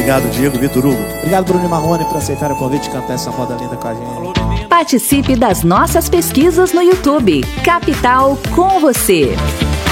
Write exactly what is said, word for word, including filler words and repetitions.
Obrigado, Diego, Vitor Hugo. Obrigado, Bruno e Marrone, por aceitar o convite de cantar essa moda linda com a gente. Participe das nossas pesquisas no YouTube. Capital com você.